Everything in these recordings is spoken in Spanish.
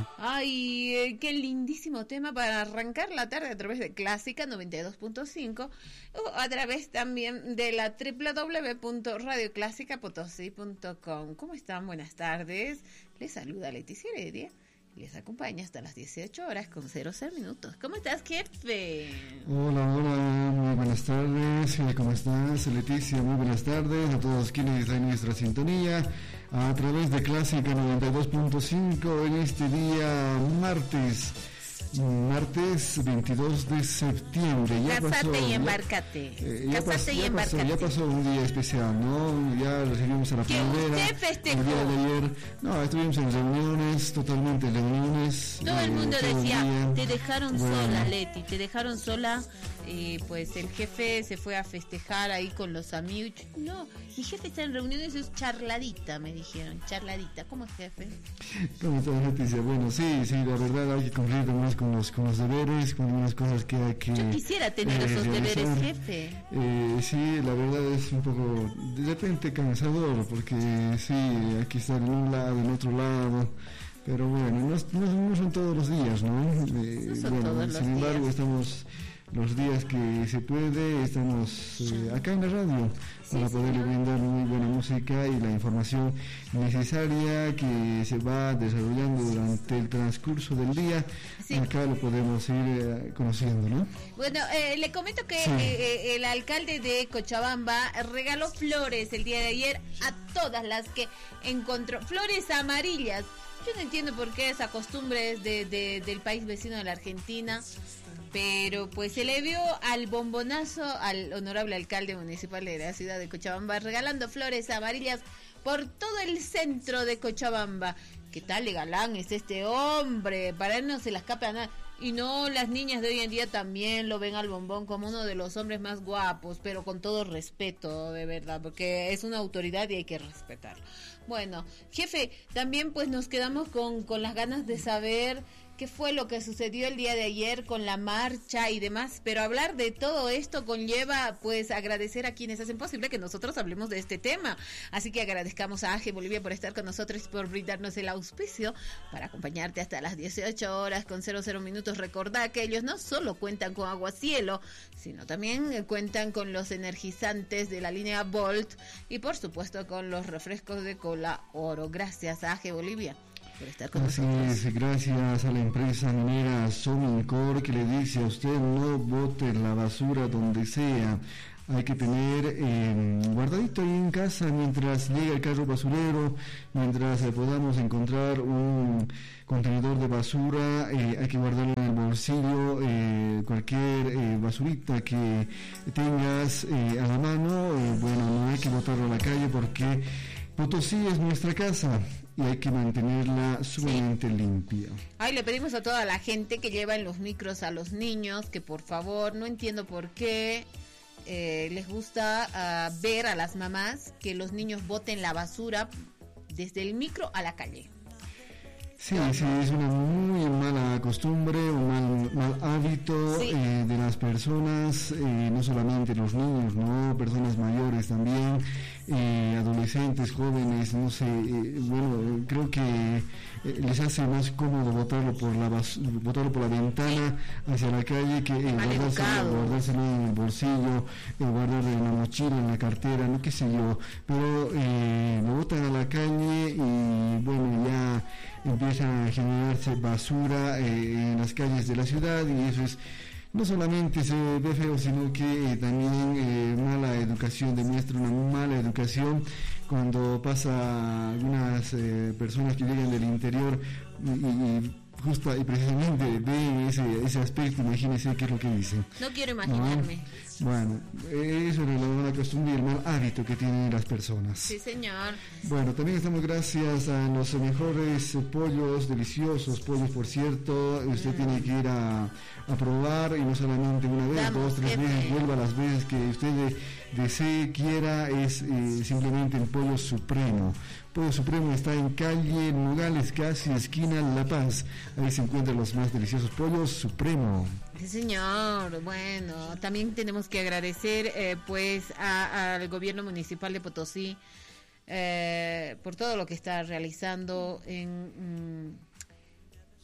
Ay, qué lindísimo tema para arrancar la tarde a través de Clásica 92.5 o a través también de la www.radioclasicapotosí.com. ¿Cómo están? Buenas tardes. Les saluda Leticia Heredia. Les acompaña hasta las 18 horas con 00 minutos. ¿Cómo estás, jefe? Hola, muy buenas tardes. ¿Cómo estás, Leticia? Muy buenas tardes a todos quienes están en nuestra sintonía a través de Clásica 92.5 en este día martes 22 de septiembre. Cásate y embarcate. Ya pasó un día especial, ¿no? Ya recibimos a la primavera. ¿Usted festejó? El día de ayer, no, estuvimos en reuniones, totalmente reuniones. Todo el mundo decía, te dejaron bueno. sola, Leti, te dejaron sola. Pues el jefe se fue a festejar ahí con los amigos. No, mi jefe está en reuniones, es charladita, me dijeron, charladita. ¿Cómo es, jefe? ¿Cómo estás, Leticia? Bueno, sí, la verdad hay que cumplir más con los deberes, con algunas cosas que hay que... Yo quisiera tener esos deberes, jefe. Sí, la verdad es un poco, de repente, cansador, porque sí, hay que estar en un lado, en otro lado, pero bueno, no son todos los días, ¿no? No son todos los sin embargo, días. Estamos los días que se puede, estamos acá en la radio para poderle brindar muy buena música y la información necesaria que se va desarrollando durante el transcurso del día. Sí. Acá lo podemos ir conociendo, ¿no? Bueno, le comento que el alcalde de Cochabamba regaló flores el día de ayer a todas las que encontró, flores amarillas. Yo no entiendo por qué esa costumbre es del país vecino de la Argentina, pero pues se le vio al bombonazo al honorable alcalde municipal de la ciudad de Cochabamba regalando flores amarillas por todo el centro de Cochabamba. ¿Qué tal de galán es este hombre? Para él no se la escapa a nada. Y no, las niñas de hoy en día también lo ven al bombón como uno de los hombres más guapos, pero con todo respeto, de verdad, porque es una autoridad y hay que respetarlo. Bueno, jefe, también pues nos quedamos con las ganas de saber qué fue lo que sucedió el día de ayer con la marcha y demás, pero hablar de todo esto conlleva pues agradecer a quienes hacen posible que nosotros hablemos de este tema, así que agradezcamos a AGE Bolivia por estar con nosotros y por brindarnos el auspicio para acompañarte hasta las 18 horas con 00 minutos. Recordá que ellos no solo cuentan con aguacielo, sino también cuentan con los energizantes de la línea Volt y por supuesto con los refrescos de cola Oro. Gracias a AGE Bolivia por estar con nosotros. Gracias a la empresa minera Somincor que le dice a usted no bote la basura donde sea. Hay que tener guardadito ahí en casa mientras llega el carro basurero, mientras podamos encontrar un contenedor de basura, hay que guardarlo en el bolsillo, cualquier basurita que tengas a la mano, bueno, no hay que botarlo a la calle porque Potosí es nuestra casa y hay que mantenerla sumamente limpia. Ay, le pedimos a toda la gente que lleva en los micros a los niños que por favor, no entiendo por qué les gusta ver a las mamás que los niños boten la basura desde el micro a la calle. Sí, es una muy mala costumbre, un mal hábito de las personas, no solamente los niños, no, personas mayores también, adolescentes, jóvenes, no sé, bueno, creo que les hace más cómodo botarlo por la ventana hacia la calle que guardárselo en el bolsillo, guardarlo en la mochila, en la cartera, no qué sé yo, pero lo botan a la calle y bueno, ya empieza a generarse basura en las calles de la ciudad y eso es, no solamente se ve feo, sino que también mala educación, demuestra una mala educación cuando pasa algunas personas que llegan del interior y justo y precisamente ven ese aspecto, imagínense qué es lo que dicen. No quiero imaginarme. ¿No? Bueno, eso es la mala costumbre y el mal hábito que tienen las personas. Sí, señor. Bueno, también estamos gracias a los mejores pollos, deliciosos pollos, por cierto. Usted tiene que ir a probar y no solamente una vez, 2, 3 veces, vuelva las veces que usted desee, quiera, es simplemente el Pollo Supremo. Pollo Supremo está en calle Nogales, casi esquina La Paz. Ahí se encuentran los más deliciosos Pollos Supremo. Sí, señor. Bueno, también tenemos que agradecer pues al gobierno municipal de Potosí por todo lo que está realizando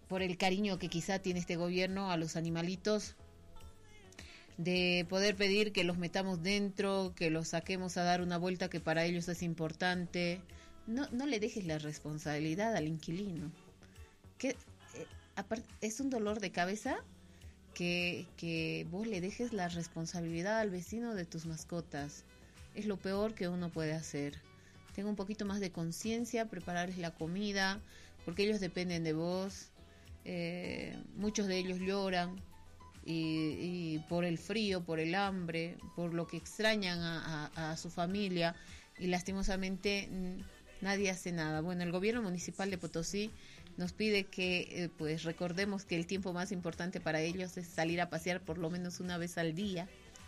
por el cariño que quizá tiene este gobierno a los animalitos, de poder pedir que los metamos dentro, que los saquemos a dar una vuelta que para ellos es importante. No le dejes la responsabilidad al inquilino. Que es un dolor de cabeza que vos le dejes la responsabilidad al vecino de tus mascotas. Es lo peor que uno puede hacer. Tenga un poquito más de conciencia, prepararles la comida, porque ellos dependen de vos. Muchos de ellos lloran y por el frío, por el hambre, por lo que extrañan a su familia, y lastimosamente nadie hace nada. Bueno, el gobierno municipal de Potosí nos pide que pues recordemos que el tiempo más importante para ellos es salir a pasear por lo menos una vez al día,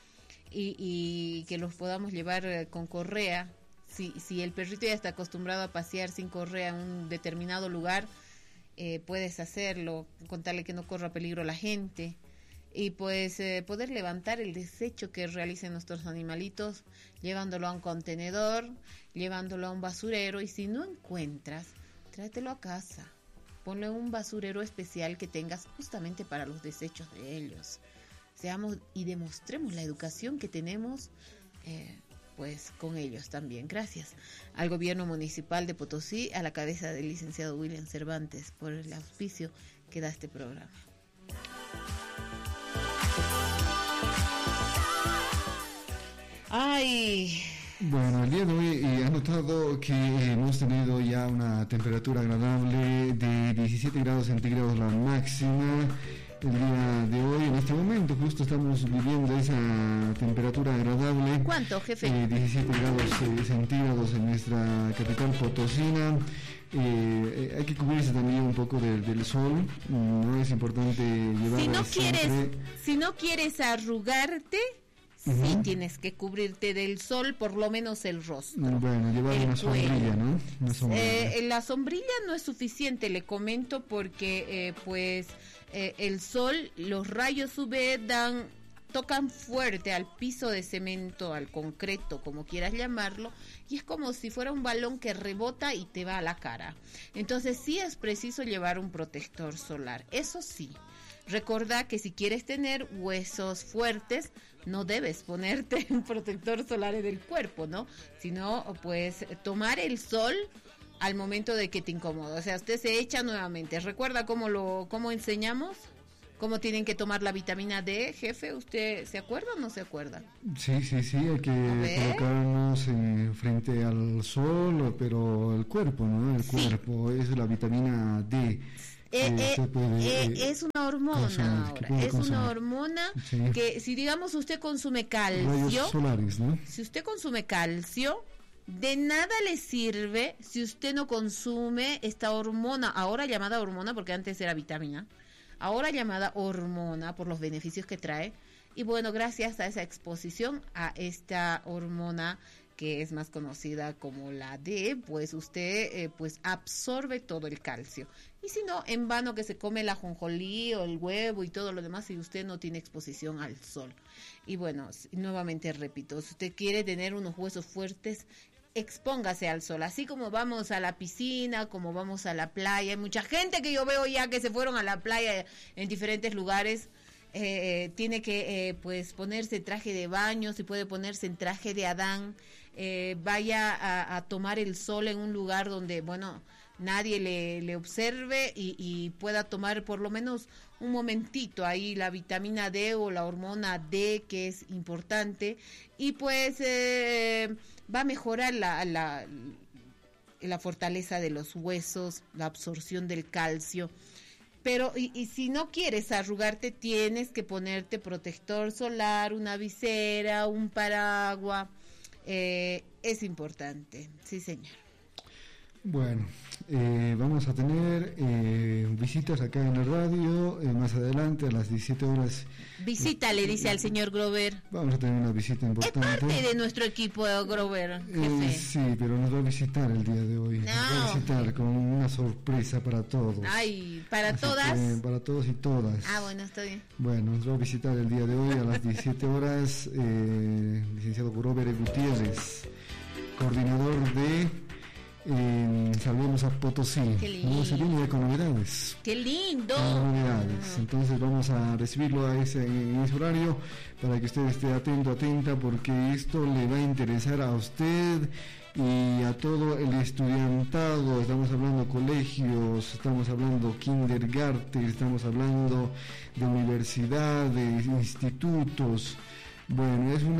y que los podamos llevar con correa. Si el perrito ya está acostumbrado a pasear sin correa en un determinado lugar, puedes hacerlo, contarle que no corra peligro la gente, y pues poder levantar el desecho que realicen nuestros animalitos, llevándolo a un contenedor, llevándolo a un basurero, y si no encuentras, tráetelo a casa, ponle un basurero especial que tengas justamente para los desechos de ellos. Seamos y demostremos la educación que tenemos pues con ellos también. Gracias al gobierno municipal de Potosí, a la cabeza del licenciado William Cervantes, por el auspicio que da este programa. Ay. Bueno, el día de hoy he notado que hemos tenido ya una temperatura agradable de 17 grados centígrados la máxima. El día de hoy, en este momento, justo estamos viviendo esa temperatura agradable. ¿Cuánto, jefe? 17 grados centígrados en nuestra capital potosina. Hay que cubrirse también un poco del sol. No es importante llevar. Si no quieres arrugarte, sí tienes que cubrirte del sol, por lo menos el rostro. Bueno, llevar una sombrilla, ¿no? Una sombrilla. La sombrilla no es suficiente, le comento, porque el sol, los rayos UV tocan fuerte al piso de cemento, al concreto, como quieras llamarlo, y es como si fuera un balón que rebota y te va a la cara. Entonces sí es preciso llevar un protector solar, eso sí. Recordá que si quieres tener huesos fuertes, no debes ponerte un protector solar en el cuerpo, ¿no? Sino, pues, tomar el sol al momento de que te incomoda. O sea, usted se echa nuevamente. ¿Recuerda cómo enseñamos? ¿Cómo tienen que tomar la vitamina D, jefe? ¿Usted se acuerda o no se acuerda? Sí, hay que colocarnos frente al sol, pero el cuerpo, ¿no? El cuerpo es la vitamina D. Es una hormona ahora, es una hormona que si digamos usted consume calcio, solares, ¿no? Si usted consume calcio, de nada le sirve si usted no consume esta hormona, ahora llamada hormona porque antes era vitamina, ahora llamada hormona por los beneficios que trae. Y bueno, gracias a esa exposición a esta hormona que es más conocida como la D, pues usted pues absorbe todo el calcio. Y si no, en vano que se come el ajonjolí o el huevo y todo lo demás si usted no tiene exposición al sol. Y bueno, nuevamente repito, si usted quiere tener unos huesos fuertes, expóngase al sol, así como vamos a la piscina, como vamos a la playa. Hay mucha gente que yo veo ya que se fueron a la playa en diferentes lugares. Tiene que pues ponerse traje de baño, si puede ponerse en traje de Adán, vaya a tomar el sol en un lugar donde, bueno, nadie le observe y pueda tomar por lo menos un momentito ahí la vitamina D o la hormona D, que es importante, y pues va a mejorar la fortaleza de los huesos, la absorción del calcio. Pero y si no quieres arrugarte, tienes que ponerte protector solar, una visera, un paraguas. Es importante, sí señor. Bueno, vamos a tener visitas acá en la radio más adelante a las 17 horas. Visita, le dice al señor Grover. Vamos a tener una visita importante. Es parte de nuestro equipo, Grover, jefe. Sí, pero nos va a visitar el día de hoy. No. Nos va a visitar con una sorpresa para todos. Ay, ¿para Así todas? Para todos y todas. Ah, bueno, está bien. Bueno, nos va a visitar el día de hoy a las 17 horas licenciado Grover Gutiérrez, coordinador de Salvemos a Potosí. Qué lindo. Se viene ya con novedades. ¡Qué lindo! Con novedades. Entonces vamos a recibirlo en ese horario para que usted esté atenta, porque esto le va a interesar a usted y a todo el estudiantado. Estamos hablando colegios, estamos hablando kindergarten, estamos hablando de universidades, institutos. Bueno, es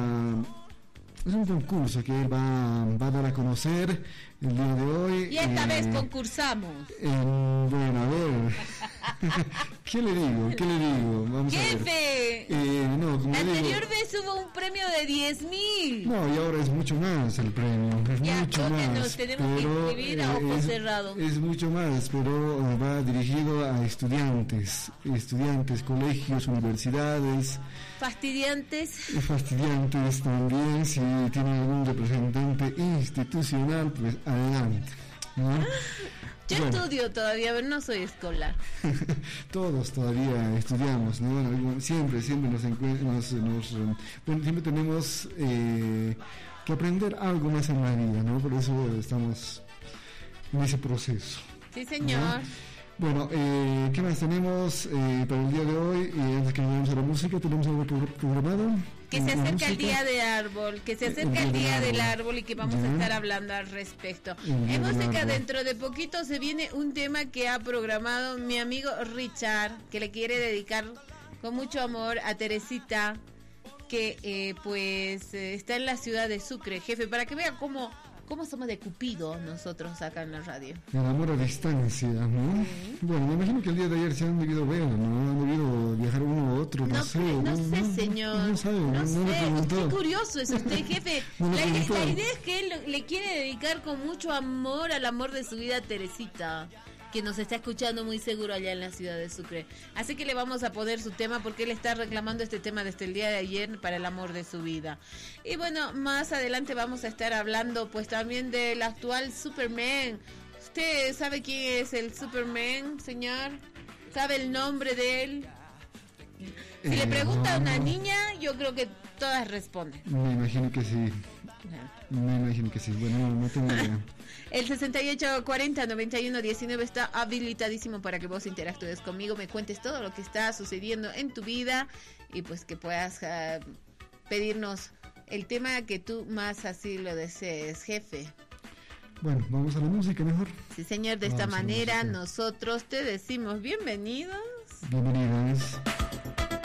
un concurso que él va a dar a conocer el día de hoy. Y esta vez concursamos. Bueno, a ver. ¿Qué le digo? Vamos ¡Jefe! a ver. No, como la anterior digo, vez hubo un premio de 10,000. no, y ahora es mucho más el premio. Es Ya, mucho ¿dónde más. nos tenemos que inscribir a ojo cerrado? Es mucho más, pero va dirigido a estudiantes, colegios, universidades. Fastidiantes. Fastidiantes también, si tienen algún representante institucional, pues adelante, ¿no? Yo estudio todavía, pero no soy escolar. Todos todavía estudiamos, ¿no? Siempre bueno, siempre tenemos que aprender algo más en la vida, ¿no? Por eso estamos en ese proceso. Sí, señor. ¿No? Bueno, ¿qué más tenemos para el día de hoy? Antes que vayamos a la música, ¿tenemos algo programado? Que se acerca el día del árbol, del árbol y que vamos a estar hablando al respecto. En música dentro de poquito se viene un tema que ha programado mi amigo Richard, que le quiere dedicar con mucho amor a Teresita, que está en la ciudad de Sucre, jefe, para que vea cómo somos de Cupido nosotros acá en la radio. El amor a distancia, ¿no? Sí. Bueno, me imagino que el día de ayer se han debido ver, ¿no? Han debido viajar uno u otro, no sé, señor. No sabe, no sé. Qué curioso es usted, jefe. La idea es que él le quiere dedicar con mucho amor al amor de su vida a Teresita, que nos está escuchando muy seguro allá en la ciudad de Sucre. Así que le vamos a poner su tema porque él está reclamando este tema desde el día de ayer para el amor de su vida. Y bueno, más adelante vamos a estar hablando pues también del actual Superman. ¿Usted sabe quién es el Superman, señor? ¿Sabe el nombre de él? Si le pregunta a una niña, yo creo que todas responden. Me imagino que sí. Bueno, no tengo idea. El 6840-9119 está habilitadísimo para que vos interactúes conmigo, me cuentes todo lo que está sucediendo en tu vida y pues que puedas pedirnos el tema que tú más así lo desees, jefe. Bueno, vamos a la música mejor. Sí, señor, de esta manera nosotros te decimos bienvenidos. Bienvenidos.